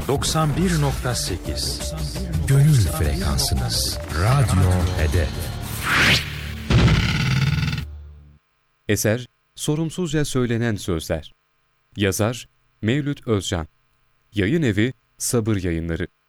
91.8 Gönül frekansınız. Radyo Hedef. Eser, Sorumsuzca Söylenen Sözler. Yazar, Mevlüt Özcan. Yayın evi, Sabır Yayınları.